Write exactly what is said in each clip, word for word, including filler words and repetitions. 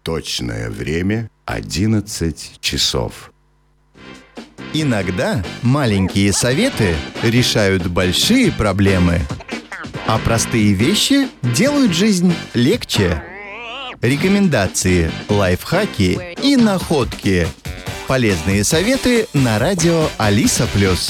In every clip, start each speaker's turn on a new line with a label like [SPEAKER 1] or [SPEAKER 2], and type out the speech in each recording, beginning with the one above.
[SPEAKER 1] Точное время одиннадцать часов.
[SPEAKER 2] Иногда маленькие советы решают большие проблемы, а простые вещи делают жизнь легче. Рекомендации, лайфхаки и находки. Полезные советы на радио Алиса Плюс.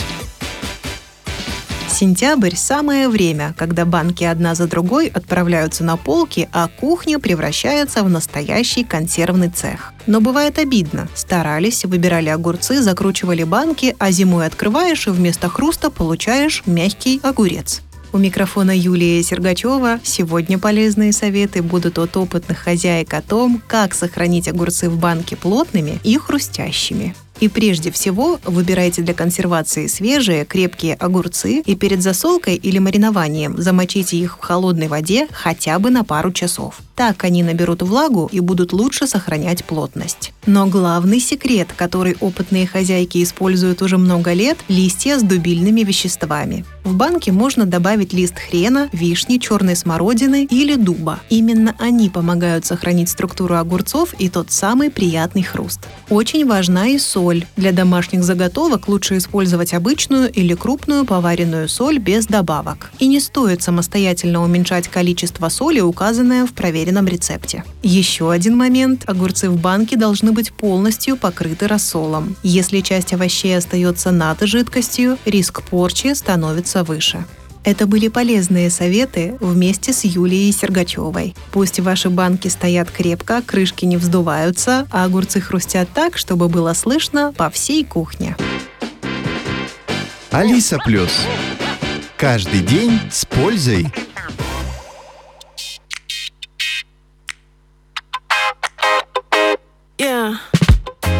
[SPEAKER 3] Сентябрь – самое время, когда банки одна за другой отправляются на полки, а кухня превращается в настоящий консервный цех. Но бывает обидно. Старались, выбирали огурцы, закручивали банки, а зимой открываешь и вместо хруста получаешь мягкий огурец. У микрофона Юлия Сергачева. Сегодня полезные советы будут от опытных хозяек о том, как сохранить огурцы в банке плотными и хрустящими. И прежде всего выбирайте для консервации свежие, крепкие огурцы и перед засолкой или маринованием замочите их в холодной воде хотя бы на пару часов. Так они наберут влагу и будут лучше сохранять плотность. Но главный секрет, который опытные хозяйки используют уже много лет – листья с дубильными веществами. В банке можно добавить лист хрена, вишни, черной смородины или дуба. Именно они помогают сохранить структуру огурцов и тот самый приятный хруст. Очень важна и соль. Для домашних заготовок лучше использовать обычную или крупную поваренную соль без добавок. И не стоит самостоятельно уменьшать количество соли, указанное в проверенном рецепте. Еще один момент – огурцы в банке должны быть полностью покрыты рассолом. Если часть овощей остается над жидкостью, риск порчи становится выше. Это были полезные советы вместе с Юлией Сергачевой. Пусть ваши банки стоят крепко, крышки не вздуваются, а огурцы хрустят так, чтобы было слышно по всей кухне.
[SPEAKER 2] Алиса Плюс. Каждый день с пользой.
[SPEAKER 4] Yeah.